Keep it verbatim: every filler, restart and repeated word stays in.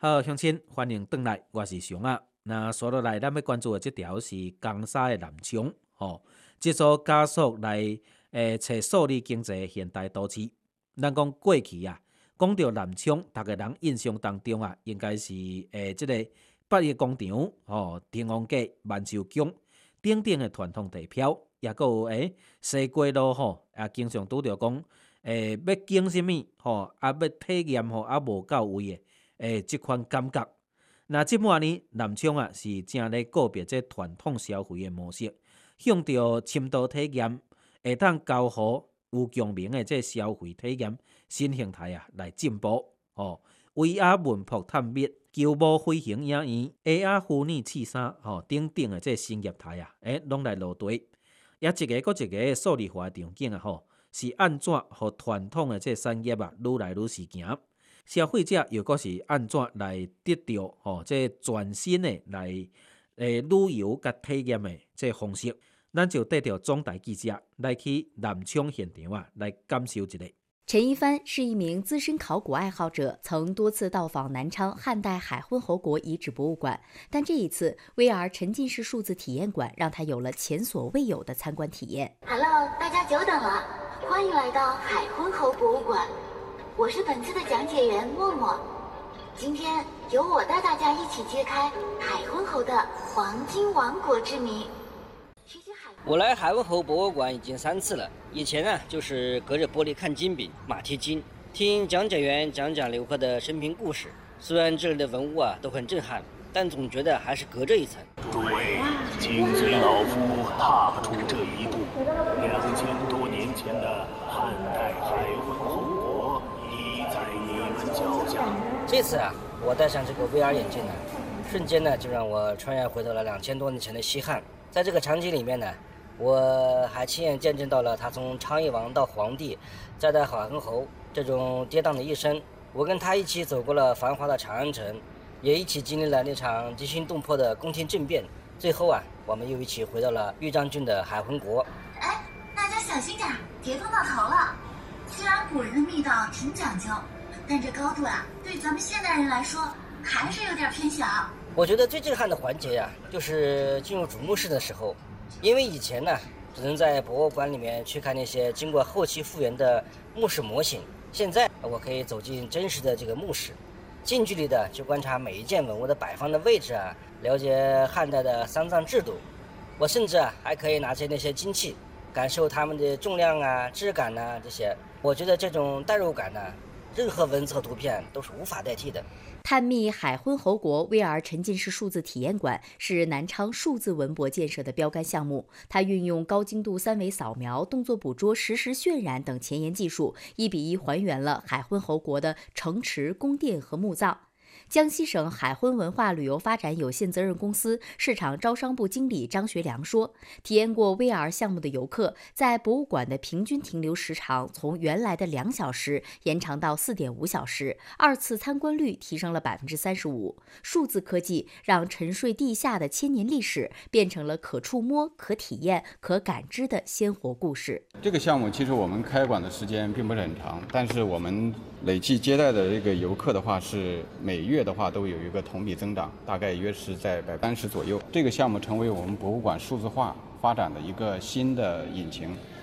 好，乡亲，欢迎回来，我是熊啊。那接落来，咱要关注的这条是江沙的南昌，吼、这座加速来诶找数字经济的现代都市。咱讲过去啊，讲到南昌，逐个人印象当中啊，应该是诶即、这个八一广场、吼天王街、万寿宫等等的传统地标，也个有诶西街路吼，也经常拄着讲诶要经什物吼，啊要体验吼，啊无到位的。诶，即款感觉。那即满呢，南昌啊是正咧告别这传统消费的模式，向着深度体验，会当交互有共鸣的这消费体验新形态啊来进步。哦，V R 文博探秘、球幕飞行影院、A R 虚拟试衫，吼、等等的这新业态啊，诶，拢来落地。也一个搁一个的数字化场景啊，吼，是安怎互传统的这产业啊愈来愈是行。消费者又阁是安怎来得到吼、哦、这全新的来诶旅游甲体验的这方式？咱就带着总台记者来去南昌现场啊，来感受一下。 陈一帆是一名资深考古爱好者，曾多次到访南昌汉代海昏侯国遗址博物馆，但这一次 V R 沉浸式数字体验馆让他有了前所未有的参观体验。 Hello， 大家久等了，欢迎来到海昏侯博物馆。我是本次的讲解员默默，今天由我带大家一起揭开海昏侯的黄金王国之谜。 我来海昏侯博物馆已经三次了，以前呢就是隔着玻璃看金饼、马蹄金，听讲解员讲讲刘贺的生平故事。虽然这里的文物啊都很震撼，但总觉得还是隔着一层。 诸位，请随老夫踏出这一步，两千多年前的汉代海昏侯国已在你们脚下。 这次啊，我戴上这个 V R 眼镜呢，瞬间呢就让我穿越回到了两千多年前的西汉。在这个场景里面呢，我还亲眼见证到了他从昌邑王到皇帝，再到海昏侯这种跌宕的一生。我跟他一起走过了繁华的长安城，也一起经历了那场惊心动魄的宫廷政变。最后啊，我们又一起回到了豫章郡的海昏国。 哎，大家小心点，别碰到头了。虽然古人的密道挺讲究，但这高度啊，对咱们现代人来说还是有点偏小。 我觉得最震撼的环节呀、啊，就是进入主墓室的时候，因为以前呢，只能在博物馆里面去看那些经过后期复原的墓室模型，现在我可以走进真实的这个墓室，近距离的去观察每一件文物的摆放的位置啊，了解汉代的丧葬制度。我甚至啊还可以拿起那些金器，感受它们的重量啊、质感啊这些。我觉得这种代入感呢、啊，任何文字和图片都是无法代替的。 探秘海昏侯国 V R 沉浸式数字体验馆是南昌数字文博建设的标杆项目。它运用高精度三维扫描、动作捕捉、实时渲染等前沿技术，一比一还原了海昏侯国的城池、宫殿和墓葬。江西省海昏文化旅游发展有限责任公司市场招商部经理张学良说，体验过 V R 项目的游客在博物馆的平均停留时长从原来的两小时延长到四点五小时，二次参观率提升了百分之三十五。数字科技让沉睡地下的千年历史变成了可触摸、可体验、可感知的鲜活故事。 这个项目其实我们开馆的时间并不是很长，但是我们累计接待的这个游客的话是每月的话都有一个同比增长，大概约是在百分之三十左右。这个项目成为我们博物馆数字化发展的一个新的引擎。